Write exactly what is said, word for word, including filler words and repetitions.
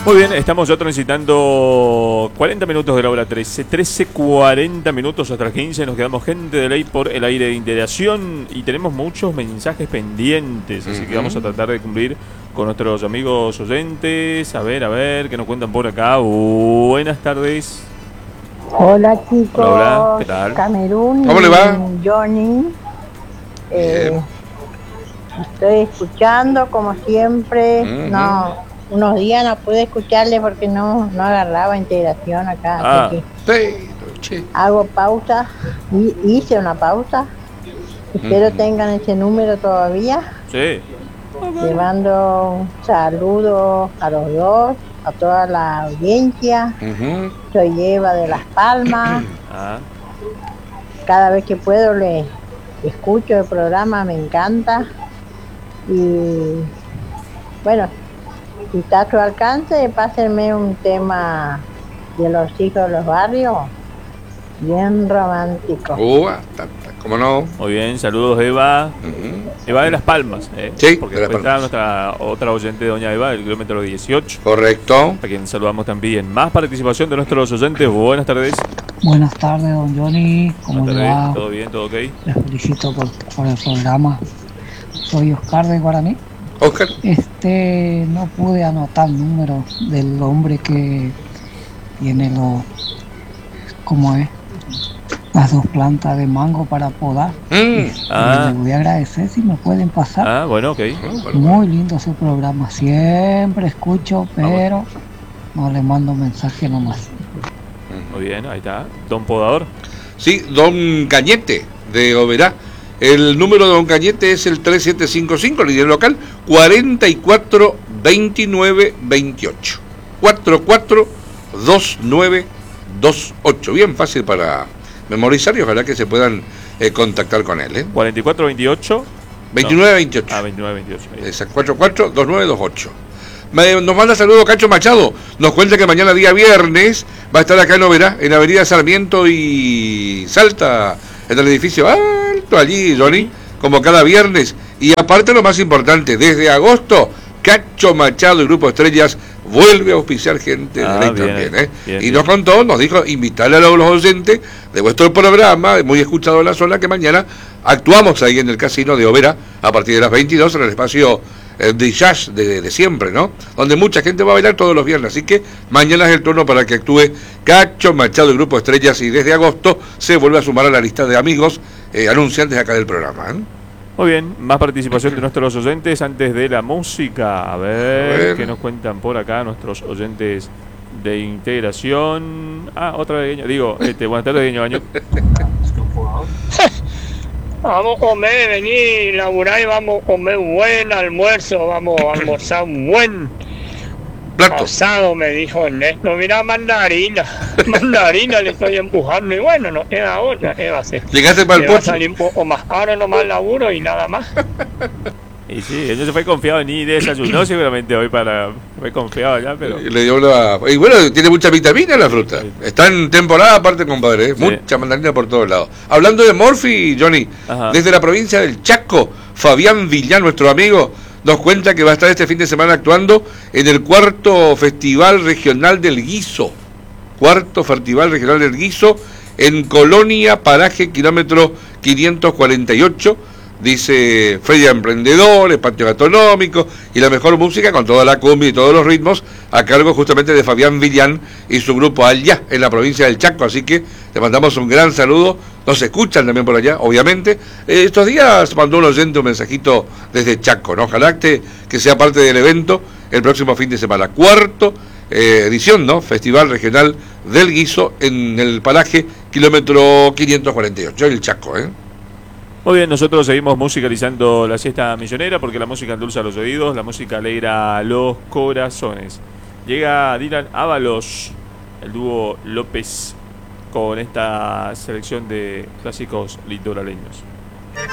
Muy bien, estamos ya transitando cuarenta minutos de la hora trece, trece cuarenta minutos hasta las quince, nos quedamos gente de ley por el aire de integración y tenemos muchos mensajes pendientes, así uh-huh. que vamos a tratar de cumplir con nuestros amigos oyentes. A ver, a ver, ¿qué nos cuentan por acá? Buenas tardes. Hola chicos, hola, hola. ¿Qué tal? Camerún, ¿Cómo le va? Johnny, eh, estoy escuchando como siempre, uh-huh. no... Unos días no pude escucharle porque no, no agarraba integración acá. Ah, así que hago pausa, y hice una pausa. Espero uh-huh. tengan ese número todavía. Sí. Llevando un saludo a los dos, a toda la audiencia. Uh-huh. Soy Eva de Las Palmas. Ah. Cada vez que puedo le escucho el programa, me encanta. Y bueno, si está a su alcance, pásenme un tema de los hijos de los barrios, bien romántico. Uh, ¿Cómo no? Muy bien, saludos Eva. Uh-huh. Eva de Las Palmas, ¿eh? Sí, porque de Las después está nuestra otra oyente, doña Eva, del kilómetro dieciocho. Correcto. A quien saludamos también. Más participación de nuestros oyentes. Buenas tardes. Buenas tardes, don Johnny. ¿Cómo le va? ¿Todo bien? ¿Todo ok? Les felicito por, por el programa. Soy Oscar de Guaraní. Oscar. Este, no pude anotar el número del hombre que tiene los, ¿cómo es? Las dos plantas de mango para podar. Mm. Ah. Les voy a agradecer si me pueden pasar. Ah, bueno, ok. Muy lindo su programa. Siempre escucho, pero no le mando mensaje nomás. Muy bien, ahí está. Don Podador. Sí, Don Cañete de Oberá. El número de Don Cañete es el tres siete cinco cinco, línea local cuarenta y cuatro veintinueve veintiocho. cuarenta y cuatro veintinueve veintiocho. Bien fácil para memorizar y ojalá que se puedan eh, contactar con él. ¿eh? cuarenta y cuatro veintiocho. veintinueve veintiocho. Ah, veintinueve veintiocho. Exacto, cuarenta y cuatro veintinueve veintiocho. Nos manda saludo Cacho Machado. Nos cuenta que mañana día viernes va a estar acá en Oberá, en Avenida Sarmiento y Salta, en el edificio alto allí, Johnny, como cada viernes. Y aparte lo más importante, desde agosto, Cacho Machado y Grupo Estrellas vuelve a auspiciar gente de ah, ley bien, también, ¿eh? Bien, y bien. nos contó, nos dijo, invitarle a los oyentes de vuestro programa, muy escuchado en la zona, que mañana actuamos ahí en el casino de Oberá a partir de las veintidós en el espacio eh, de jazz de, de siempre, ¿no? Donde mucha gente va a bailar todos los viernes, así que mañana es el turno para que actúe Cacho Machado y Grupo Estrellas y desde agosto se vuelve a sumar a la lista de amigos eh, anunciantes acá del programa, ¿eh? Muy bien, más participación de nuestros oyentes antes de la música. A ver, a ver. qué nos cuentan por acá nuestros oyentes de integración. Ah, otra vez, Gueño. Digo, este, buenas tardes, Gueño Baño. Vamos a comer, vení, laburar y vamos a comer un buen almuerzo. Vamos a almorzar un buen plato. Asado, me dijo Ernesto. Mira, mandarina. Mandarina le estoy empujando. Y bueno, no queda otra. ¿Qué va a hacer? Llegaste para el pocho. Va a pocho. salir un poco más caro, nomás laburo y nada más. Y sí, él no se fue confiado ni desayunó seguramente hoy para... Fue confiado ya, pero... Le dio la... Y bueno, tiene mucha vitamina la fruta. Sí. Está en temporada aparte, compadre. ¿eh? Sí. Mucha mandarina por todos lados. Hablando de Morphy, Johnny, Ajá. desde la provincia del Chaco, Fabián Villán, nuestro amigo, nos cuenta que va a estar este fin de semana actuando en el cuarto Festival Regional del Guiso. Cuarto Festival Regional del Guiso en Colonia, paraje, kilómetro quinientos cuarenta y ocho. Dice feria de emprendedores, patio gastronómico y la mejor música con toda la cumbia y todos los ritmos a cargo justamente de Fabián Villán y su grupo Allá en la provincia del Chaco. Así que le mandamos un gran saludo. Nos escuchan también por allá, obviamente. Eh, estos días mandó un oyente un mensajito desde Chaco, ¿no? Ojalá que, que sea parte del evento el próximo fin de semana. Cuarto eh, edición, ¿no? Festival Regional del Guiso en el paraje kilómetro quinientos cuarenta y ocho, el Chaco, ¿eh? Muy bien, nosotros seguimos musicalizando la siesta millonera porque la música endulza los oídos, la música alegra los corazones. Llega Dylan Ábalos, el dúo López, con esta selección de clásicos litoraleños.